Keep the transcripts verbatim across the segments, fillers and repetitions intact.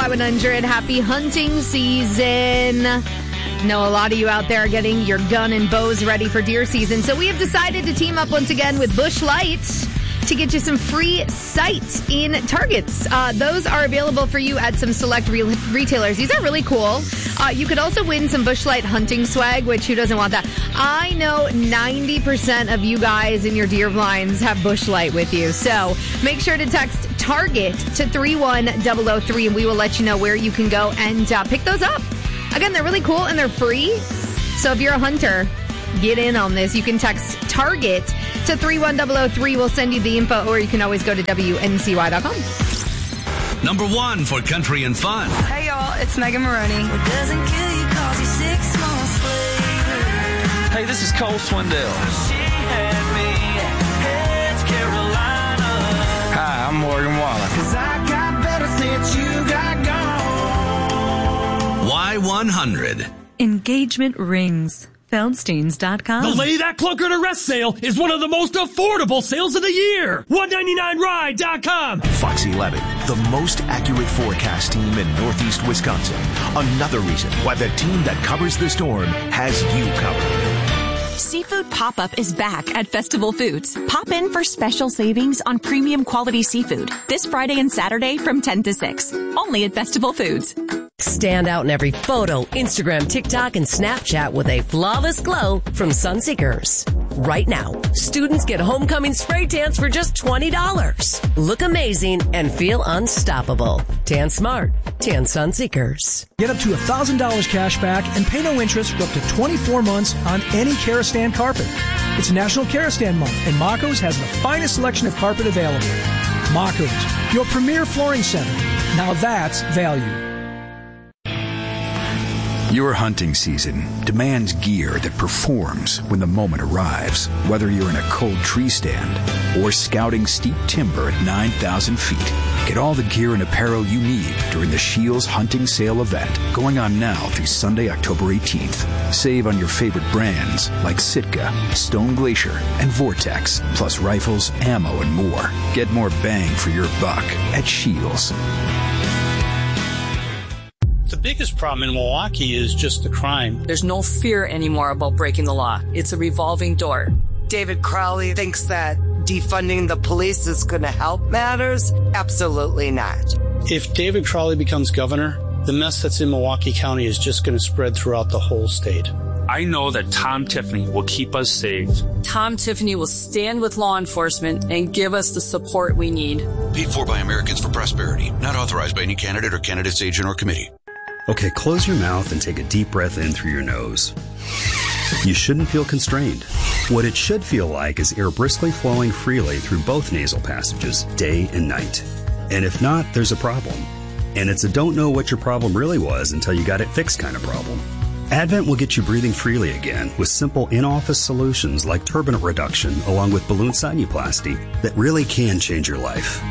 Y one hundred. Happy hunting season. Know a lot of you out there are getting your gun and bows ready for deer season. So we have decided to team up once again with Busch Light to get you some free sight in targets. Uh, those are available for you at some select re- retailers. These are really cool. Uh, you could also win some Busch Light hunting swag, which who doesn't want that? I know ninety percent of you guys in your deer blinds have Busch Light with you. So make sure to text Target to three one zero zero three and we will let you know where you can go and uh, pick those up. Again, they're really cool and they're free. So if you're a hunter, get in on this. You can text Target to three one zero zero three. We'll send you the info, or you can always go to W N C Y dot com. Number one for country and fun. Hey, y'all. It's Megan Maroney. It doesn't kill you cause you're six months later. Hey, this is Cole Swindell. She had me. It's Carolina. Hi, I'm Morgan Wallen. Cause I got better since you got gone. Y one hundred. Engagement rings. Feldsteins dot com. The Lay That Clunker to Rest sale is one of the most affordable sales of the year. one ninety-nine ride dot com. Fox eleven, the most accurate forecast team in Northeast Wisconsin. Another reason why the team that covers the storm has you covered. Seafood Pop-Up is back at Festival Foods. Pop in for special savings on premium quality seafood this Friday and Saturday from ten to six. Only at Festival Foods. Stand out in every photo, Instagram, TikTok, and Snapchat with a flawless glow from Sunseekers. Right now, students get homecoming spray tans for just twenty dollars. Look amazing and feel unstoppable. Tan smart. Tan Sunseekers. Get up to one thousand dollars cash back and pay no interest for up to twenty-four months on any Karastan carpet. It's National Karastan Month, and Mako's has the finest selection of carpet available. Mako's, your premier flooring center. Now that's value. Your hunting season demands gear that performs when the moment arrives, whether you're in a cold tree stand or scouting steep timber at nine thousand feet. Get all the gear and apparel you need during the Shields Hunting Sale event, going on now through Sunday, October eighteenth. Save on your favorite brands like Sitka, Stone Glacier, and Vortex, plus rifles, ammo, and more. Get more bang for your buck at Shields. The biggest problem in Milwaukee is just the crime. There's no fear anymore about breaking the law. It's a revolving door. David Crowley thinks that defunding the police is going to help matters. Absolutely not. If David Crowley becomes governor, the mess that's in Milwaukee County is just going to spread throughout the whole state. I know that Tom Tiffany will keep us safe. Tom Tiffany will stand with law enforcement and give us the support we need. Paid for by Americans for Prosperity. Not authorized by any candidate or candidate's agent or committee. Okay, close your mouth and take a deep breath in through your nose. You shouldn't feel constrained. What it should feel like is air briskly flowing freely through both nasal passages, day and night. And if not, there's a problem. And it's a don't know what your problem really was until you got it fixed kind of problem. Advent will get you breathing freely again with simple in-office solutions like turbinate reduction along with balloon sinuplasty that really can change your life.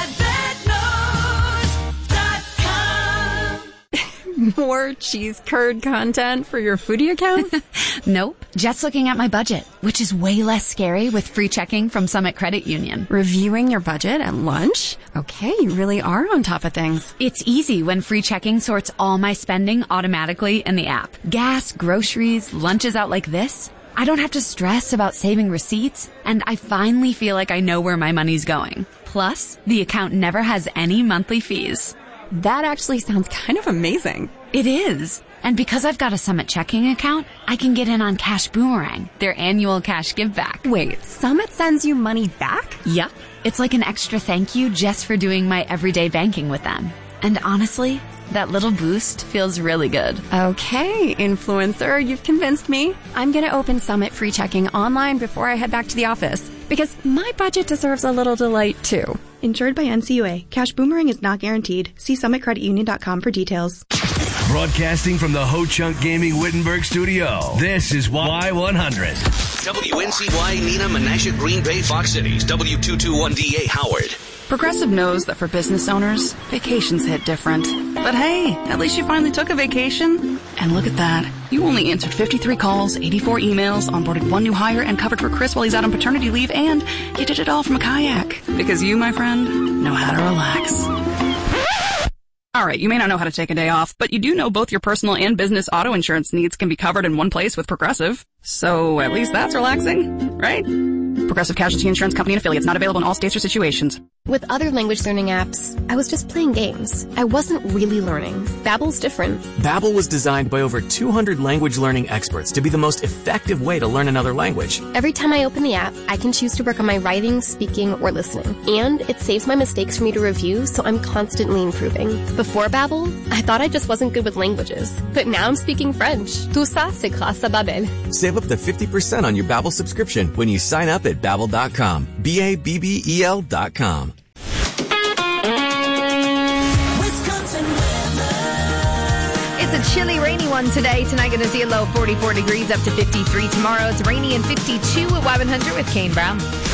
More cheese curd content for your foodie account? Nope. Just looking at my budget, which is way less scary with free checking from Summit Credit Union. Reviewing your budget at lunch? Okay, you really are on top of things. It's easy when free checking sorts all my spending automatically in the app. Gas, groceries, lunches out like this. I don't have to stress about saving receipts, and I finally feel like I know where my money's going. Plus, the account never has any monthly fees. That actually sounds kind of amazing. It is. And because I've got a Summit checking account, I can get in on Cash Boomerang, their annual cash give back. Wait, Summit sends you money back? Yep. It's like an extra thank you just for doing my everyday banking with them. And honestly, that little boost feels really good. Okay, influencer, you've convinced me. I'm going to open Summit free checking online before I head back to the office because my budget deserves a little delight too. Insured by N C U A. Cash Boomerang is not guaranteed. See summit credit union dot com for details. Broadcasting from the Ho Chunk Gaming Wittenberg studio, this is Y one hundred. W N C Y, Neenah, Menasha, Green Bay, Fox Cities, W two twenty-one D A, Howard. Progressive knows that for business owners, vacations hit different. But hey, at least you finally took a vacation. And look at that. You only answered fifty-three calls, eighty-four emails, onboarded one new hire, and covered for Chris while he's out on paternity leave, and you did it all from a kayak. Because you, my friend, know how to relax. All right, you may not know how to take a day off, but you do know both your personal and business auto insurance needs can be covered in one place with Progressive. So at least that's relaxing, right? Progressive Casualty Insurance Company and affiliates, not available in all states or situations. With other language learning apps, I was just playing games. I wasn't really learning. Babbel's different. Babbel was designed by over two hundred language learning experts to be the most effective way to learn another language. Every time I open the app, I can choose to work on my writing, speaking, or listening. And it saves my mistakes for me to review, so I'm constantly improving. Before Babbel, I thought I just wasn't good with languages. But now I'm speaking French. Tout ça, c'est grâce à Babbel. Save up to fifty percent on your Babbel subscription when you sign up at Babbel dot com. B A B B E L dot com. It's a chilly, rainy one today. Tonight, going to see a low of forty-four degrees up to fifty-three. Tomorrow, it's rainy and fifty-two at Y one hundred with Kane Brown.